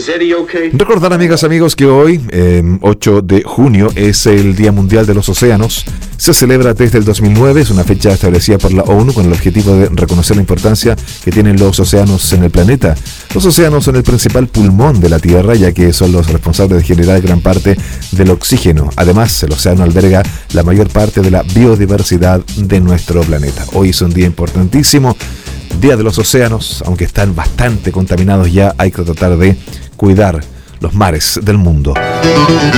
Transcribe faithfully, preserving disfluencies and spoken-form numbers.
Recordar, amigas, amigos, que hoy, eh, ocho de junio, es el Día Mundial de los Océanos. Se celebra desde el dos mil nueve, es una fecha establecida por la ONU con el objetivo de reconocer la importancia que tienen los océanos en el planeta. Los océanos son el principal pulmón de la Tierra, ya que son los responsables de generar gran parte del oxígeno. Además, el océano alberga la mayor parte de la biodiversidad de nuestro planeta. Hoy es un día importantísimo, Día de los Océanos, aunque están bastante contaminados ya, hay que tratar de cuidar los mares del mundo.